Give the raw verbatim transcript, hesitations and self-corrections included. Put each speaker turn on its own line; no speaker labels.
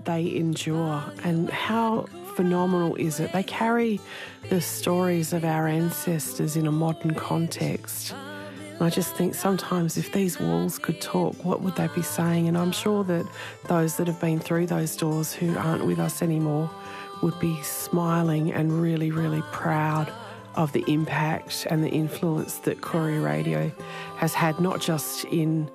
they endure, and how phenomenal is it? They carry the stories of our ancestors in a modern context. And I just think sometimes if these walls could talk, what would they be saying? And I'm sure that those that have been through those doors who aren't with us anymore would be smiling and really, really proud of the impact and the influence that Koori Radio has had, not just in